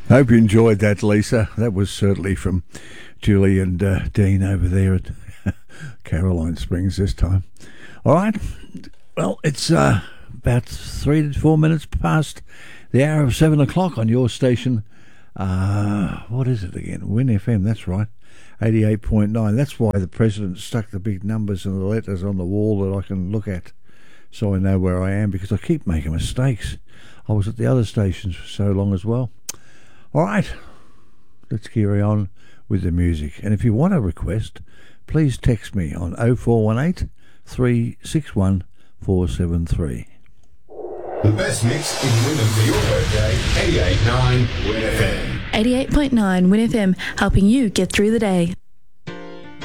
Hope you enjoyed that, Lisa. That was certainly from Julie and Dean over there at Caroline Springs this time. All right. Well, it's about 3 to 4 minutes past the hour of 7 o'clock on your station. What is it again? Win FM, that's right. 88.9. That's why the president stuck the big numbers and the letters on the wall that I can look at so I know where I am, because I keep making mistakes. I was at the other stations for so long as well. All right, let's carry on with the music. And if you want a request, please text me on 0418 361 473. The best mix in rhythm for your birthday, 88.9 Win FM. 88.9 Win FM, helping you get through the day.